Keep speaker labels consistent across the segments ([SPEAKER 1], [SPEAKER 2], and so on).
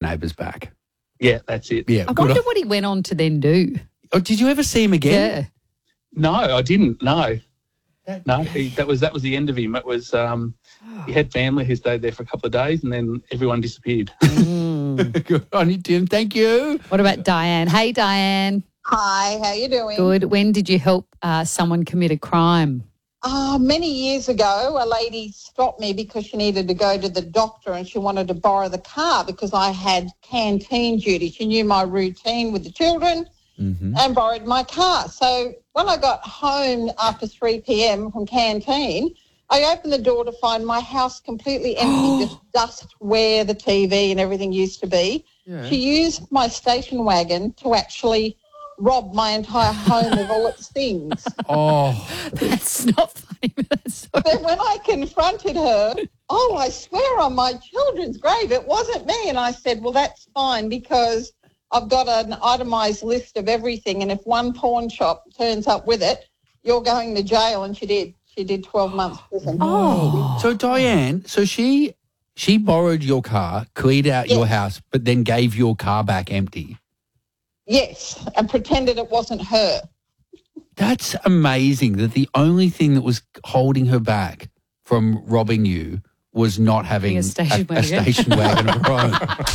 [SPEAKER 1] Neighbours back.
[SPEAKER 2] Yeah, that's it.
[SPEAKER 1] Yeah,
[SPEAKER 3] I wonder what he went on to then do.
[SPEAKER 1] Oh, did you ever see him again?
[SPEAKER 3] Yeah.
[SPEAKER 2] No, I didn't. No, that was the end of him. It was he had family who stayed there for a couple of days, and then everyone disappeared.
[SPEAKER 1] Good on you, Tim. Thank you.
[SPEAKER 3] What about Diane? Hey, Diane.
[SPEAKER 4] Hi, how you doing?
[SPEAKER 3] Good. When did you help someone commit a crime?
[SPEAKER 4] Many years ago, a lady stopped me because she needed to go to the doctor and she wanted to borrow the car because I had canteen duty. She knew my routine with the children and borrowed my car. So when I got home after 3 p.m. from canteen, I opened the door to find my house completely empty, just dust where the TV and everything used to be. Yeah. She used my station wagon to actually rob my entire home of all its things.
[SPEAKER 1] Oh,
[SPEAKER 3] that's not funny. But that's so...
[SPEAKER 4] But when I confronted her, I swear on my children's grave, it wasn't me. And I said, well, that's fine because I've got an itemised list of everything. And if one pawn shop turns up with it, you're going to jail. And she did. She did 12 months prison.
[SPEAKER 1] Oh. So, Diane, she borrowed your car, cleared out your house, but then gave your car back empty.
[SPEAKER 4] Yes, and pretended it wasn't her.
[SPEAKER 1] That's amazing that the only thing that was holding her back from robbing you was not having a station wagon of her own.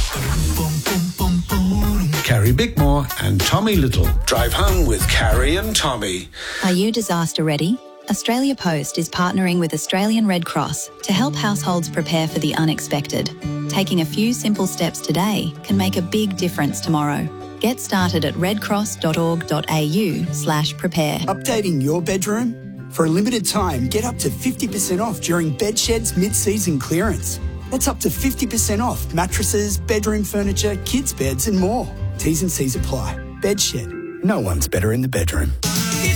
[SPEAKER 5] Carrie Bickmore and Tommy Little drive home with Carrie and Tommy.
[SPEAKER 6] Are you disaster ready? Australia Post is partnering with Australian Red Cross to help households prepare for the unexpected. Taking a few simple steps today can make a big difference tomorrow. Get started at redcross.org.au/prepare.
[SPEAKER 7] Updating your bedroom? For a limited time, get up to 50% off during Bedshed's mid-season clearance. That's up to 50% off mattresses, bedroom furniture, kids' beds and more. T's and C's apply. Bedshed. No one's better in the bedroom.